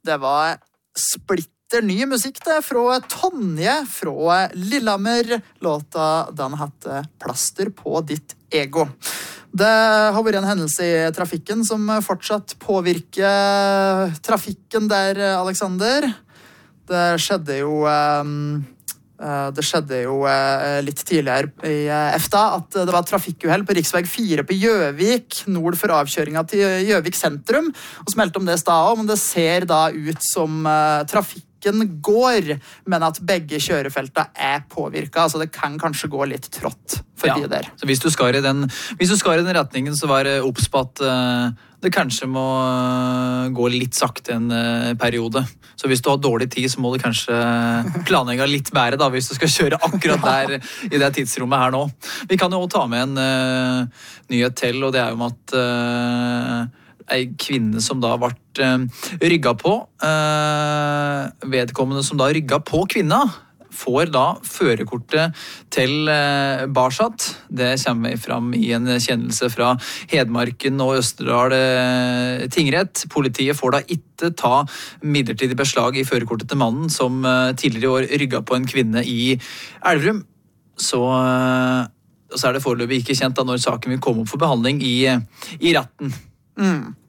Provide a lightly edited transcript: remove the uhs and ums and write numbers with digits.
Det var splitter ny musikk det, fra Tonje fra Lillehammer. Låta den hette Plaster på ditt ego. Det har vært en hendelse i trafikken som fortsatt påvirker trafikken der, Alexander. Det skjedde jo litt tidligere i EFTA at det var trafikkuhell på riksvei 4 på Gjøvik, nord for avkjøringa til Gjøvik sentrum. Og så meldte om det i stedet, men det ser da ut som trafikken går, men at begge kjørefeltene er påvirket. Altså det kan kanskje gå litt trått for de der. Så hvis du skar i den retningen, så var det obs på at det kanskje må gå litt sakte en periode. Så hvis du har dårlig tid, så må du kanskje planlegge litt bedre da, hvis du skal kjøre akkurat der i det tidsrommet her nå. Vi kan jo ta med en nyhet til, og det er jo om at en kvinne som da ble rygget på, vedkommende som da rygget på kvinna, får da førerkortet til Barsat. Det kommer fram i en kjennelse fra Hedmarken og Østerdal tingrett. Politiet får da ikke ta midlertidig beslag i førerkortet til mannen som tidligere i år rygget på en kvinne i Elverum. Så er det foreløpig ikke kjent da når saken vil komme opp for behandling i retten.